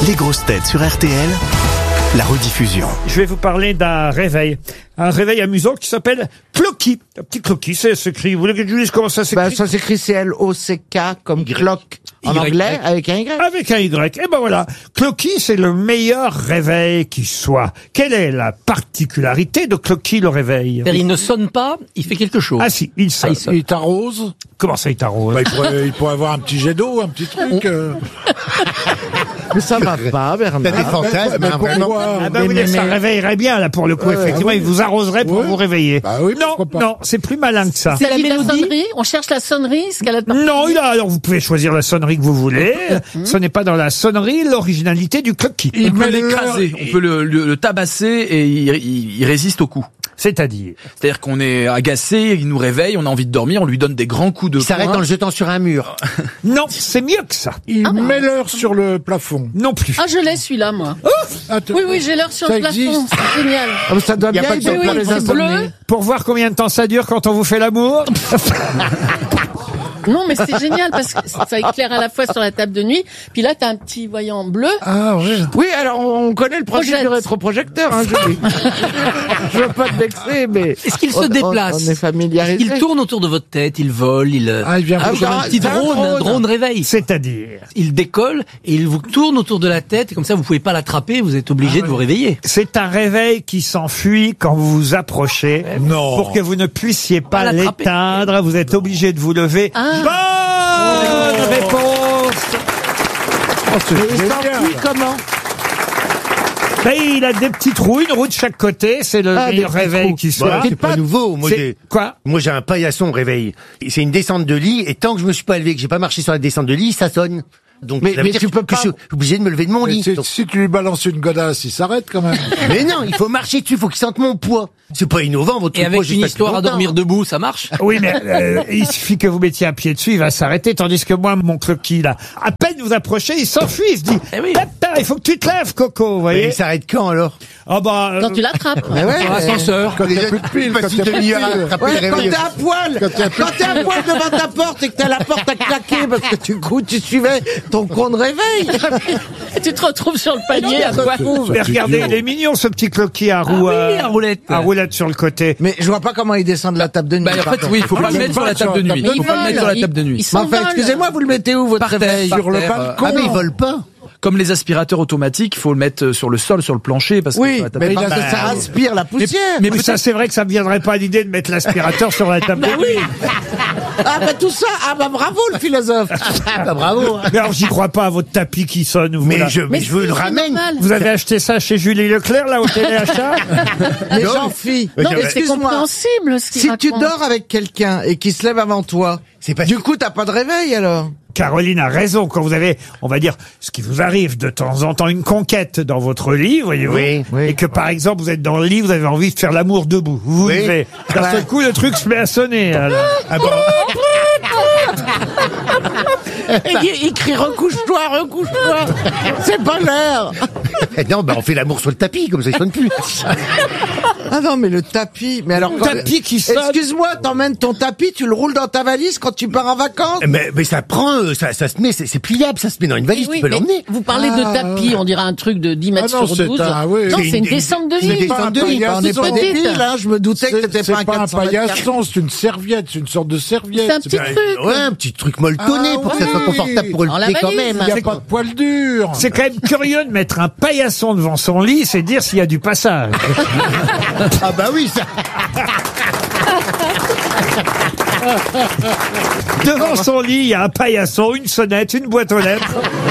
Les grosses têtes sur RTL, la rediffusion. Je vais vous parler d'un réveil. Un réveil amusant qui s'appelle Clocky. Un petit Clocky, c'est écrit. Vous voulez que je vous dise comment ça s'écrit? Ça s'écrit C-L-O-C-K comme clock en anglais avec un Y. Avec un Y. Et ben voilà. Clocky, c'est le meilleur réveil qui soit. Quelle est la particularité de Clocky, le réveil? Il ne sonne pas, il fait quelque chose. Ah si, il sonne. Il t'arrose. Comment ça, il t'arrose? Il pourrait avoir un petit jet d'eau, un petit truc. Mais ça va pas, Bernard. T'as des fantasmes, mais hein, vraiment. pourquoi Ah ben oui, ça réveillerait bien, là, pour le coup, effectivement. Il vous arroserait pour vous réveiller. Bah oui, non, pourquoi pas. non, c'est plus malin que ça. C'est la La mélodie. sonnerie, on cherche la sonnerie, ce qu'elle a de Non, alors vous pouvez choisir la sonnerie que vous voulez. Ce n'est pas dans la sonnerie l'originalité du Clocky. Il On peut met l'écraser, on peut le tabasser et il résiste au coup. C'est-à-dire? C'est-à-dire qu'on est agacé, il nous réveille, on a envie de dormir, on lui donne des grands coups de Il s'arrête poing. en le jetant sur un mur. Non, c'est mieux que ça. Il met l'heure sur le plafond. Non plus. Ah, je l'ai celui-là, moi. Attends. Oui, j'ai l'heure sur Ça le plafond, existe. c'est génial. Ah, mais ça doit Y a bien pas de aider son pour Oui, les c'est insomnies. bleu. Pour voir combien de temps ça dure quand on vous fait l'amour. Non, mais c'est génial parce que ça éclaire à la fois sur la table de nuit. Puis là, t'as un petit voyant bleu. Ah ouais. Oui, alors on connaît le principe Projette. du rétroprojecteur, hein, Julie. Je veux pas te vexer, mais... Est-ce qu'il se déplace? On est familiarisé. Il tourne autour de votre tête, il vole, il... Ah, il vient Ah, vous bah, un petit c'est un drone, un drone réveil. C'est-à-dire? Il décolle et il vous tourne autour de la tête et comme ça vous pouvez pas l'attraper, vous êtes obligé de vous réveiller. C'est un réveil qui s'enfuit quand vous vous approchez. Non. Pour que vous ne puissiez pas Pas l'attraper. l'éteindre, vous êtes obligé de vous lever. Bonne réponse. Mais il s'enfuit comment? Ben, il a des petites roues, une roue de chaque côté. C'est le Ah, des meilleur petites réveil roues. qui Bon, soit. c'est pas nouveau. Moi, Quoi? j'ai un paillasson au réveil. C'est une descente de lit, et tant que je me suis pas levé, que j'ai pas marché sur la descente de lit, ça sonne. Donc, Mais ça veut dire tu peux que pas- je suis obligé de me lever de mon Mais lit. Donc- si tu lui balances une godasse, il s'arrête quand même. mais non, il faut marcher dessus, il faut qu'il sente mon poids. C'est pas innovant, votre Et poids, avec j'ai une fait histoire à longtemps. dormir debout, ça marche? Oui, mais il suffit que vous mettiez un pied dessus, il va s'arrêter, tandis que moi, mon Clocky, là, à peine vous approchez, il s'enfuit, il se dit, Eh oui. Tata, il faut que tu te lèves, Coco, vous Mais voyez. il s'arrête quand, alors? Ah bah, Quand tu l'attrapes. Mais ouais, Dans l'ascenseur. Quand t'as plus de piles, Passe quand une t'as plus de demi-heure à piles. attraper ouais, le quand réveil. t'es à poil, quand t'es à poil devant ta porte et que t'as la porte à claquer parce que du coup tu suivais ton con de réveil. Et tu te retrouves sur le palier à quoi? mais regardez, il est mignon, ce petit Clocky à roue, oui, à roulette. à roulette sur le côté. Mais je vois pas comment il descend de la table de nuit. Bah, en fait, pardon. oui, il faut pas le Il mettre sur la table de nuit. Mais Il faut pas le mettre sur la table de nuit. il Mais s'envole. enfin, excusez-moi, vous le mettez où votre Par réveil? terre. Sur le terre, balcon. Ah, mais il vole pas. Comme les aspirateurs automatiques, il faut le mettre sur le sol, sur le plancher, parce que Oui, sur la table mais de nuit- ça aspire la poussière. mais Oui, ça, c'est vrai que ça me viendrait pas à l'idée de mettre l'aspirateur sur la table de nuit. Ah bah tout ça, ah bah bravo le philosophe. Ah, bah, bravo. Mais alors, j'y crois pas à votre tapis qui sonne, vous, Mais là. mais je veux si, le c'est ramène. normal. Vous avez acheté ça chez Julie Leclerc, là, au téléachat? Mais Non, Jean-Phi, mais- Non, mais c'est excuse-moi, compréhensible ce qu'il si tu raconte. dors avec quelqu'un et qu'il se lève avant toi, C'est pas du coup t'as pas de réveil alors? Caroline a raison quand vous avez, on va dire, ce qui vous arrive de temps en temps, une conquête dans votre lit, voyez-vous, Oui, oui. et que par exemple vous êtes dans le lit, vous avez envie de faire l'amour debout, vous vous Oui. levez, d'un seul coup le truc se met à sonner. Alors. Ah bon. Et il crie recouche-toi, recouche-toi. C'est pas l'heure. Non, bah on fait l'amour sur le tapis, comme ça il sonne plus. Ah non mais le tapis, mais alors Le tapis qui sonne. Excuse-moi, t'emmènes ton tapis, tu le roules dans ta valise quand tu pars en vacances? Mais ça prend, ça se met, c'est pliable, ça se met dans une valise, Oui, tu peux mais l'emmener. vous parlez de tapis, on dirait un truc de 10 mètres Ah non, sur c'est 12. oui. Non, C'est c'est une une- descente de c'est une lit. descente de lit, On n'est pas petite. débiles, hein, je me doutais que t'étais C'est pas un pas un 400 mètres carrés. paillasson, c'est une serviette, c'est une sorte de serviette. C'est un petit truc. Ouais, un petit truc molletonné Ah pour que ça soit oui. confortable pour le Dans la pied quand valise. même. Il n'y a pas de poil dur. C'est quand même curieux de mettre un paillasson devant son lit, c'est dire s'il y a du passage. Ah bah oui, ça. Devant son lit, il y a un paillasson, une sonnette, une boîte aux lettres.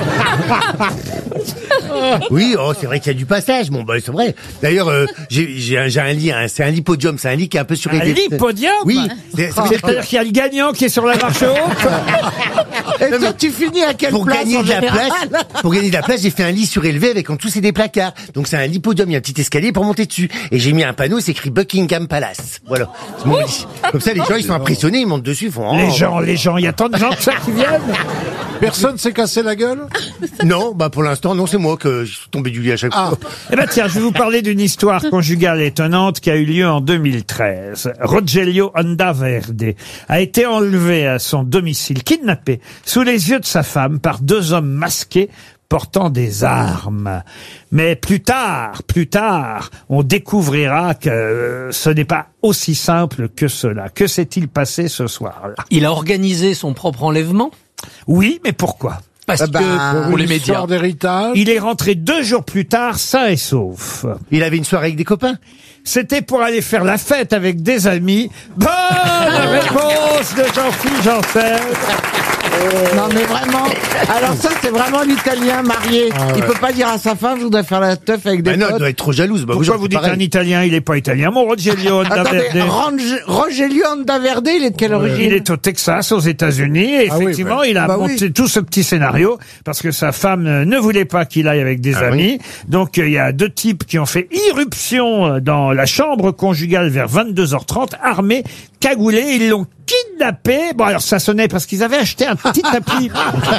Oui, oh, c'est vrai qu'il y a du passage. Bon, bah, c'est vrai. D'ailleurs, j'ai un lit, hein, c'est un lit podium, c'est un lit qui est un peu Un surélevé. lit podium. Oui. Ça veut dire que C'est-à-dire qu'il y a le gagnant qui est sur la marche haute. Et toi, tu finis à quelle pour place gagner en de la général? place, pour gagner de la place, j'ai fait un lit surélevé avec en dessous c'est des placards. Donc c'est un lit podium, il y a un petit escalier pour monter dessus. Et j'ai mis un panneau, c'est écrit Buckingham Palace. Voilà. C'est mon lit. Comme ça, les gens, ils sont impressionnés, ils montent dessus, ils font, oh, Les gens, il y a tant de gens que ça qui viennent. Personne s'est cassé la gueule? Non, bah, pour l'instant, non, c'est moi que je suis tombé du lit à chaque fois. Eh ben tiens, je vais vous parler d'une histoire conjugale étonnante qui a eu lieu en 2013. Rogelio Andaverde a été enlevé à son domicile, kidnappé, sous les yeux de sa femme par deux hommes masqués portant des armes. Mais plus tard, on découvrira que ce n'est pas aussi simple que cela. Que s'est-il passé ce soir-là? Il a organisé son propre enlèvement? Oui, mais pourquoi? Parce que pour les médias. Histoire d'héritage. Il est rentré 2 jours plus tard, sain et sauf. Il avait une soirée avec des copains. C'était pour aller faire la fête avec des amis. Bonne réponse de Jean-Philippe Janssen. Non mais vraiment, alors ça c'est vraiment l'italien marié. Il peut pas dire à sa femme, je voudrais faire la teuf avec des Bah non, elle potes. doit être trop jalouse. Bah, Pourquoi vous dites un Italien? Il est pas italien. Mon Rogelio Attendez, Andaverde. Rogelio Andaverde, il est de quelle origine? Il est au Texas, aux États-Unis, et Ah oui, effectivement, il a Bah monté oui. tout ce petit scénario parce que sa femme ne voulait pas qu'il aille avec des amis. Donc, il y a 2 types qui ont fait irruption dans la chambre conjugale vers 22h30, armés, cagoulés, ils l'ont kidnappé. Bon, alors ça sonnait parce qu'ils avaient acheté un petit tapis.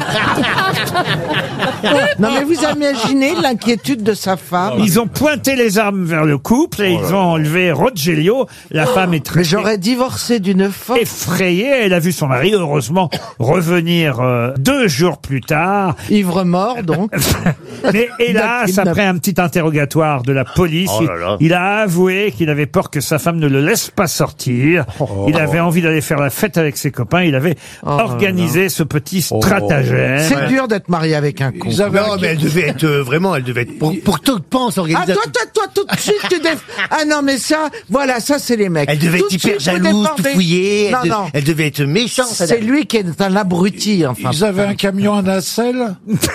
Non mais vous imaginez l'inquiétude de sa femme. Ils ont pointé les armes vers le couple et ils ont enlevé Rogelio. La femme est très Mais j'aurais divorcé d'une femme. effrayée. Elle a vu son mari, heureusement, revenir 2 jours plus tard. Ivre mort donc. Mais hélas, après un petit interrogatoire de la police, Oh là là. il a avoué qu'il avait peur que sa femme ne le laisse pas sortir. Il avait envie d'aller faire la fête avec ses copains. Il avait organisé ce petit stratagème. C'est dur d'être marié avec un con. Ils avaient Non, mais elle devait être vraiment, elle devait être pour tout pense Ah organiser. toi tout de suite tu Ah non mais ça, voilà, ça c'est les mecs. Elle devait Tout être de hyper suite, vous jalouse, tout débordez. fouillée. Non, Elle, non. elle devait être méchante. C'est lui qui est un abruti, enfin. Ils avaient un camion à nacelle.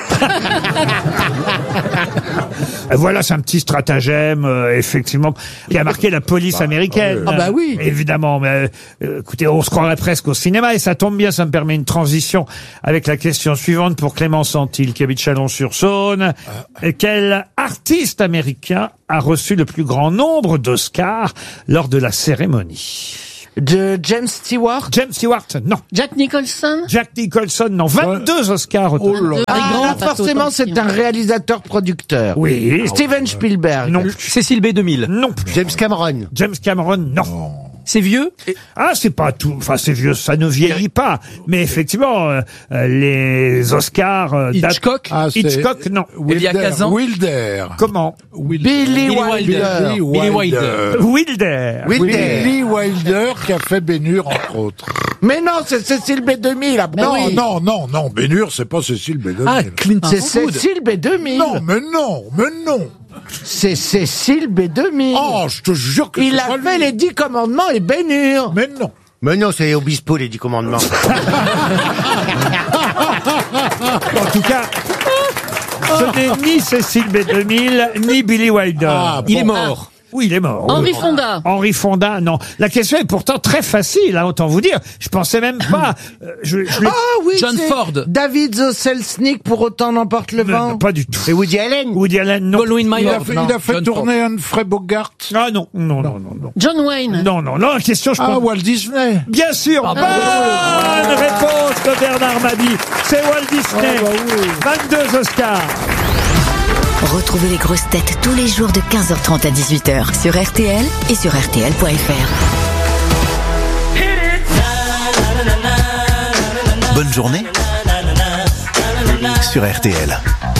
Voilà, c'est un petit stratagème, effectivement, qui a marqué la police américaine. Ah bah oui. Évidemment, mais écoutez, on se croirait presque au cinéma, et ça tombe bien, ça me permet une transition avec la question suivante pour Clément Santil, qui habite Chalon-sur-Saône. Quel artiste américain a reçu le plus grand nombre d'Oscars lors de la cérémonie? De James Stewart. James Stewart, non. Jack Nicholson? Jack Nicholson, non. 22 Oscars au total. De Ah, Grant, là, pas forcément, autant c'est que- un réalisateur-producteur. Oui. Steven Spielberg. Non. Cécile B2000. Non plus. James Cameron. James Cameron, non. C'est vieux? Ah, c'est pas tout. Enfin, c'est vieux, ça ne vieillit pas. Mais effectivement, les Oscars datent- Hitchcock? Ah, c'est- Hitchcock, non. Elia Kazan. Wilder. Comment? Billy Wilder. Billy Wilder. Wilder. Billy Wilder qui a fait Ben-Hur, entre autres. Mais non, c'est Cécile B2000. Ah, Non, oui. non, Ben-Hur, c'est pas Cécile B2000. Ah, Clint C'est Eastwood. Cécile B2000. Non, mais non. C'est Cécile B2000. Oh, je te jure que Il c'est a pas fait lui. les 10 commandements et Ben-Hur. Mais non. Mais non, c'est Obispo, les 10 commandements. En tout cas, ce n'est ni Cécile B2000, ni Billy Wilder. Ah, Il est bon. mort. Oui, il est mort. Henri Oui. Fonda. Henri Fonda, non. La question est pourtant très facile, hein, autant vous dire. Je pensais même pas. Je l'ai- Ah oui, John c'est Ford. David Selznick, pour autant n'emporte le vent. non, pas du tout. Et Woody Allen. Woody Allen, non. Goldwyn Il Mayer. a fait John tourner Humphrey Bogart. Ah non. John Wayne. Non, la question, je Ah, pense. Walt Disney. Bien sûr, bonne réponse de Bernard Mabie. C'est Walt Disney. 22 Oscars. Retrouvez les grosses têtes tous les jours de 15h30 à 18h sur RTL et sur RTL.fr. Bonne journée sur RTL.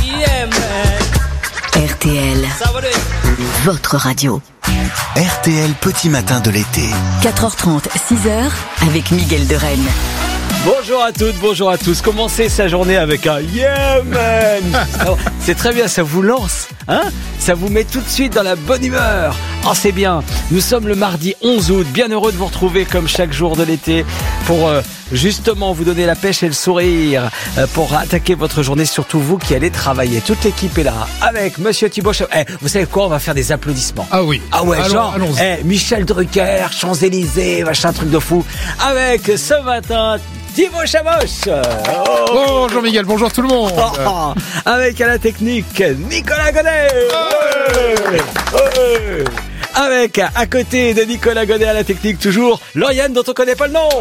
RTL, votre radio. RTL Petit Matin de l'été. 4h30, 6h avec Miguel de Rennes. Bonjour à toutes, bonjour à tous. Commencez sa journée avec un Yeah man. Alors, c'est très bien, ça vous lance, hein? Ça vous met tout de suite dans la bonne humeur. Oh, c'est bien. Nous sommes le mardi 11 août, bien heureux de vous retrouver comme chaque jour de l'été pour justement vous donner la pêche et le sourire pour attaquer votre journée, surtout vous qui allez travailler. Toute l'équipe est là avec Monsieur Thibault. Vous savez quoi? On va faire des applaudissements. Ah oui. Ah ouais, Allons, genre, allons-y. Michel Drucker, Champs-Élysées, machin, truc de fou. Avec ce matin, Thibault Chaboch. Bonjour Miguel, bonjour tout le monde. Avec à la technique, Nicolas Godet. Avec, à côté de Nicolas Godet à la technique, toujours, Lauriane dont on connaît pas le nom.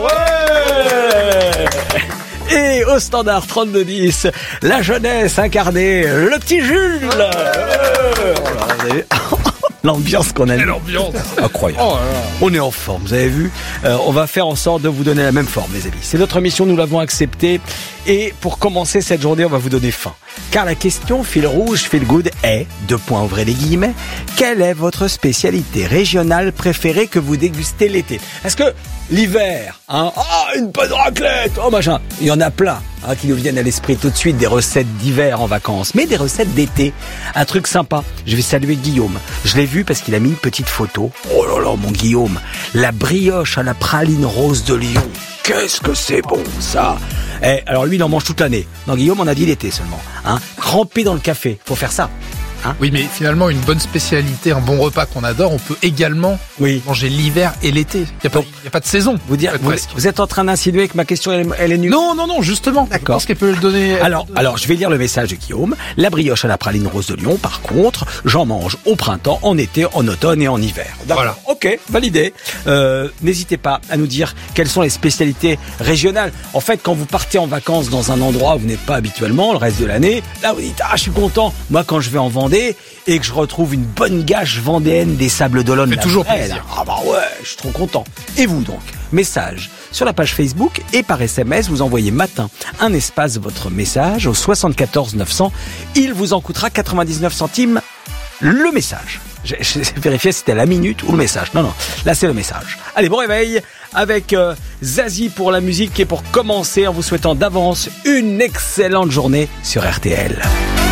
Et au standard 3210, la jeunesse incarnée, le petit Jules. L'ambiance qu'on a. L'ambiance. Incroyable. Oh là là. On est en forme, vous avez vu. On va faire en sorte de vous donner la même forme, les amis. C'est notre mission, nous l'avons accepté. Et pour commencer cette journée, on va vous donner faim. Car la question fil rouge, fil good est, ouvrez les guillemets, quelle est votre spécialité régionale préférée que vous dégustez l'été? Est-ce que l'hiver, une bonne raclette, machin, il y en a plein qui nous viennent à l'esprit tout de suite, des recettes d'hiver en vacances, mais des recettes d'été, un truc sympa. Je vais saluer Guillaume. Je l'ai vu parce qu'il a mis une petite photo. Oh là là, mon Guillaume, la brioche à la praline rose de Lyon. Qu'est-ce que c'est bon, ça! Alors lui, il en mange toute l'année. Non, Guillaume, on a dit l'été seulement. Trempé dans le café. Faut faire ça. Oui, mais finalement, une bonne spécialité, un bon repas qu'on adore, on peut également manger l'hiver et l'été. Il n'y a pas de saison. Vous êtes en train d'insinuer que ma question, elle est nulle? Non, justement. D'accord. Je pense qu'elle peut le donner. Alors, je vais lire le message de Guillaume. La brioche à la praline rose de Lyon, par contre, j'en mange au printemps, en été, en automne et en hiver. Voilà. Ok, validé. N'hésitez pas à nous dire quelles sont les spécialités régionales. En fait, quand vous partez en vacances dans un endroit où vous n'êtes pas habituellement, le reste de l'année, là, vous dites, je suis content. Moi, quand je vais en Vendée, et que je retrouve une bonne gâche vendéenne des Sables d'Olonne. C'est toujours plaisir. Je suis trop content. Et vous donc, message sur la page Facebook et par SMS, vous envoyez matin un espace votre message au 74 900. Il vous en coûtera 99 centimes le message. J'ai vérifié si c'était la minute ou le message. Non, là c'est le message. Allez, bon réveil avec Zazie pour la musique et pour commencer en vous souhaitant d'avance une excellente journée sur RTL.